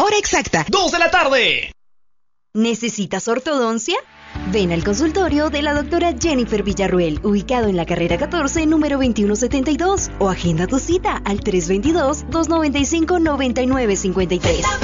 hora exacta, 2 de la tarde. ¿Necesitas ortodoncia? Ven al consultorio de la doctora Jennifer Villarruel, ubicado en la carrera 14, número 2172, o agenda tu cita al 322-295-9953.